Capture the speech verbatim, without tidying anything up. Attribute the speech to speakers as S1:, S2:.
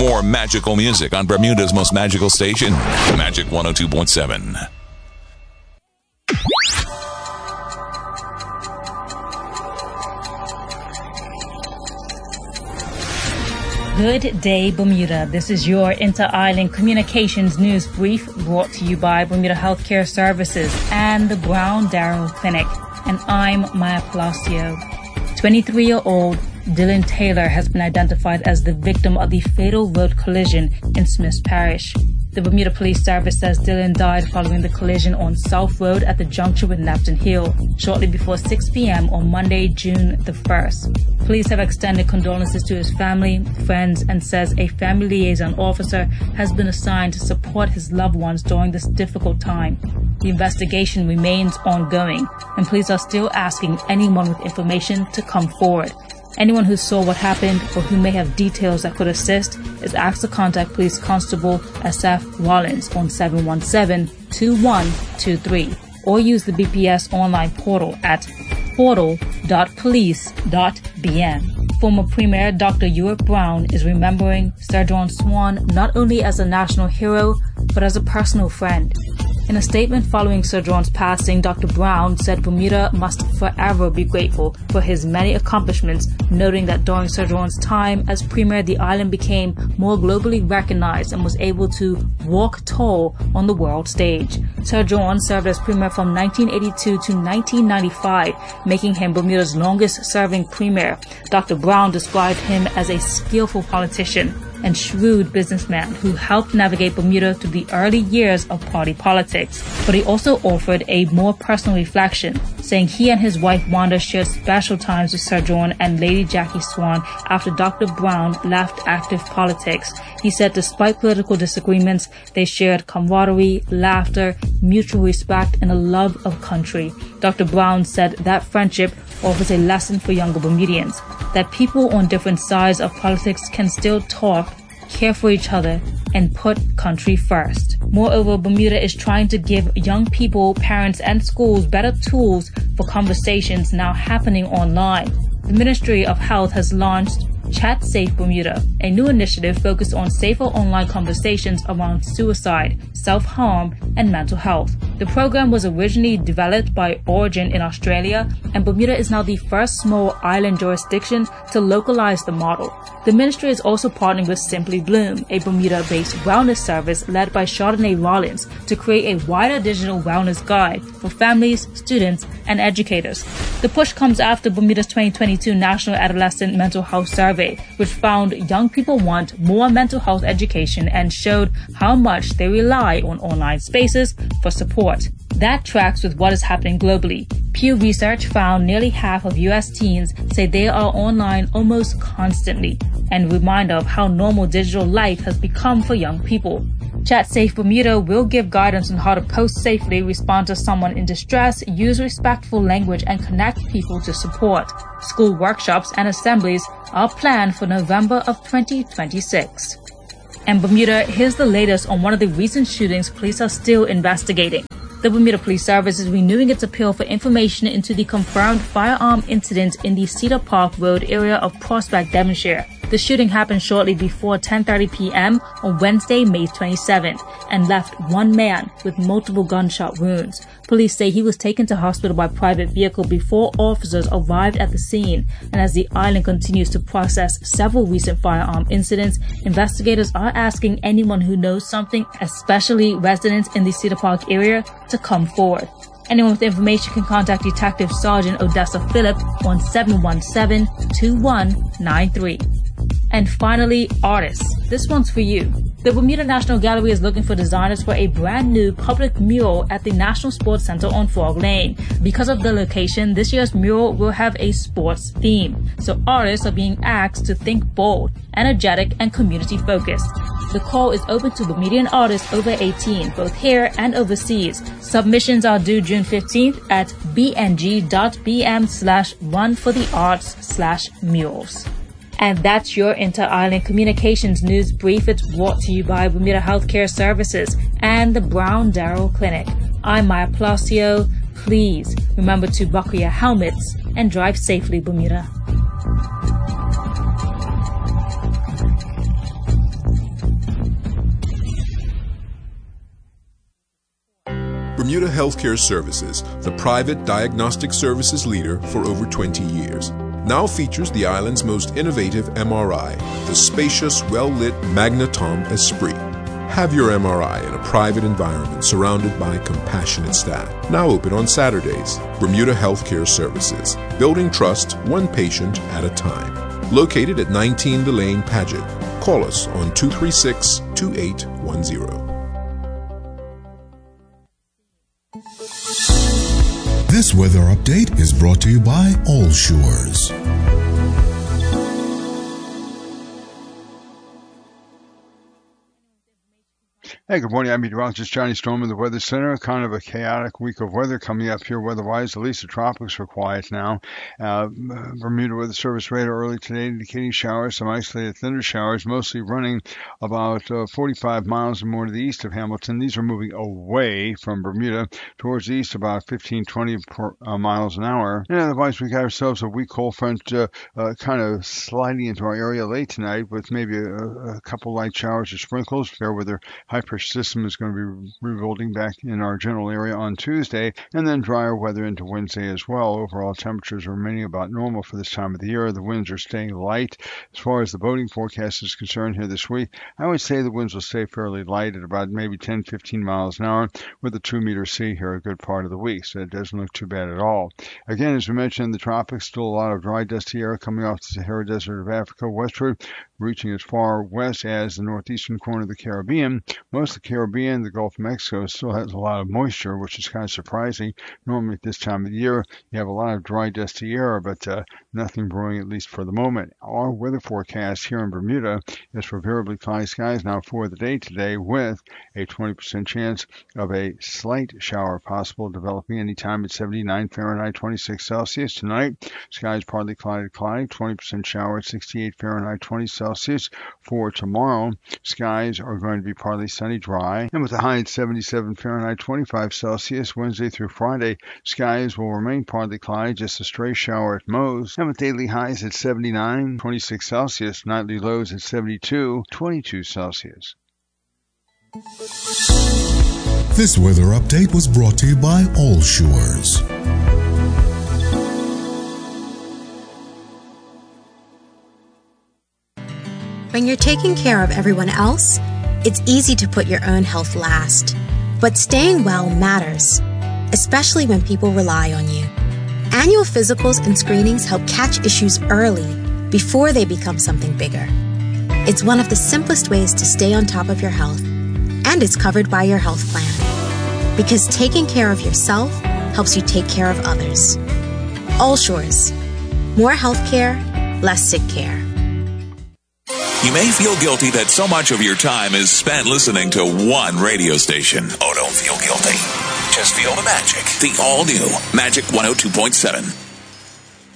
S1: More magical music on Bermuda's most magical station, Magic one oh two point seven.
S2: Good day, Bermuda. This is your Inter-Island Communications News Brief brought to you by Bermuda Healthcare Services and the Brown Darrow Clinic. And I'm Maya Palacio. twenty-three-year-old Dylan Taylor has been identified as the victim of the fatal road collision in Smiths Parish. The Bermuda Police Service says Dylan died following the collision on South Road at the junction with Neptune Hill, shortly before six p.m. on Monday, June the first. Police have extended condolences to his family, friends, and says a family liaison officer has been assigned to support his loved ones during this difficult time. The investigation remains ongoing, and police are still asking anyone with information to come forward. Anyone who saw what happened or who may have details that could assist is asked to contact Police Constable S F Rollins on seven one seven, two one two three or use the B P S online portal at portal dot police dot b m. Former Premier Doctor Ewart Brown is remembering Sir John Swan not only as a national hero, but as a personal friend. In a statement following Sir John's passing, Doctor Brown said Bermuda must forever be grateful for his many accomplishments, noting that during Sir John's time as Premier, the island became more globally recognized and was able to walk tall on the world stage. Sir John served as Premier from nineteen eighty-two to nineteen ninety-five, making him Bermuda's longest-serving Premier. Doctor Brown described him as a skillful politician and shrewd businessman who helped navigate Bermuda through the early years of party politics. But he also offered a more personal reflection, saying he and his wife Wanda shared special times with Sir John and Lady Jackie Swan after Doctor Brown left active politics. He said despite political disagreements, they shared camaraderie, laughter, mutual respect, and a love of country. Doctor Brown said that friendship offers a lesson for younger Bermudians, that people on different sides of politics can still talk, care for each other, and put country first. Moreover, Bermuda is trying to give young people, parents, and schools better tools for conversations now happening online. The Ministry of Health has launched Chat Safe Bermuda, a new initiative focused on safer online conversations around suicide, self-harm, and mental health. The program was originally developed by Origin in Australia, and Bermuda is now the first small island jurisdiction to localize the model. The ministry is also partnering with Simply Bloom, a Bermuda-based wellness service led by Chardonnay Rollins, to create a wider digital wellness guide for families, students, and educators. The push comes after Bermuda's twenty twenty-two National Adolescent Mental Health Survey, which found young people want more mental health education and showed how much they rely on online spaces for support. That tracks with what is happening globally. Pew Research found nearly half of U S teens say they are online almost constantly, and a reminder of how normal digital life has become for young people. Chat Safe Bermuda will give guidance on how to post safely, respond to someone in distress, use respectful language, and connect people to support. School workshops and assemblies are planned for November of twenty twenty-six. And Bermuda, here's the latest on one of the recent shootings police are still investigating. The Bermuda Police Service is renewing its appeal for information into the confirmed firearm incident in the Cedar Park Road area of Prospect, Devonshire. The shooting happened shortly before ten thirty p.m. on Wednesday, May twenty-seventh, and left one man with multiple gunshot wounds. Police say he was taken to hospital by private vehicle before officers arrived at the scene. And as the island continues to process several recent firearm incidents, investigators are asking anyone who knows something, especially residents in the Cedar Park area, to come forward. Anyone with information can contact Detective Sergeant Odessa Phillip on seven one seven, two one nine three. And finally, artists. This one's for you. The Bermuda National Gallery is looking for designers for a brand new public mural at the National Sports Center on Frog Lane. Because of the location, this year's mural will have a sports theme. So artists are being asked to think bold, energetic, and community-focused. The call is open to Bermudian artists over eighteen, both here and overseas. Submissions are due June fifteenth at bng.bm slash run for the arts slash murals. And that's your Inter-Island Communications News Brief. It's brought to you by Bermuda Healthcare Services and the Brown Darrow Clinic. I'm Maya Palacio. Please remember to buckle your helmets and drive safely, Bermuda.
S3: Bermuda Healthcare Services, the private diagnostic services leader for over twenty years, now features the island's most innovative M R I, the spacious, well-lit Magnetom Esprit. Have your M R I in a private environment surrounded by compassionate staff. Now open on Saturdays. Bermuda Healthcare Services, building trust one patient at a time. Located at nineteen Delane Paget. Call us on two three six, two eight one zero.
S4: This weather update is brought to you by All Shores.
S5: Hey, good morning. I'm meteorologist Johnny Storm of the Weather Center. Kind of a chaotic week of weather coming up here weather-wise. At least the tropics are quiet now. Uh, Bermuda Weather Service radar early today indicating showers, some isolated thunder showers, mostly running about uh, forty-five miles or more to the east of Hamilton. These are moving away from Bermuda towards the east about fifteen, twenty per, uh, miles an hour. And otherwise, we got ourselves a weak cold front uh, uh, kind of sliding into our area late tonight with maybe a, a couple light showers or sprinkles. Fair weather high pressure system is going to be rebuilding back in our general area on Tuesday, and then drier weather into Wednesday as well. Overall temperatures are remaining about normal for this time of the year. The winds are staying light. As far as the boating forecast is concerned here this week, I would say the winds will stay fairly light at about maybe ten, fifteen miles an hour with a two meter sea here a good part of the week, so it doesn't look too bad at all. Again, as we mentioned, in the tropics, still a lot of dry, dusty air coming off the Sahara Desert of Africa westward, reaching as far west as the northeastern corner of the Caribbean. Most of the Caribbean, the Gulf of Mexico, still has a lot of moisture, which is kind of surprising. Normally at this time of the year, you have a lot of dry, dusty air, but uh, nothing brewing, at least for the moment. Our weather forecast here in Bermuda is for variably cloudy skies now for the day today, with a twenty percent chance of a slight shower possible developing anytime at seventy-nine Fahrenheit, twenty-six Celsius. Tonight, skies partly cloudy to cloudy, twenty percent shower at sixty-eight Fahrenheit, twenty Celsius. For tomorrow, skies are going to be partly sunny, dry, and with a high at seventy-seven Fahrenheit, twenty-five Celsius. Wednesday through Friday, skies will remain partly cloudy, just a stray shower at most, and with daily highs at seventy-nine, twenty-six Celsius, nightly lows at seventy-two, twenty-two Celsius.
S4: This weather update was brought to you by All Shores.
S6: When you're taking care of everyone else, it's easy to put your own health last. But staying well matters, especially when people rely on you. Annual physicals and screenings help catch issues early, before they become something bigger. It's one of the simplest ways to stay on top of your health, and it's covered by your health plan. Because taking care of yourself helps you take care of others. All Shores. More health care, less sick care.
S1: You may feel guilty that so much of your time is spent listening to one radio station. Oh, don't feel guilty. Just feel the magic. The all-new Magic one oh two point seven.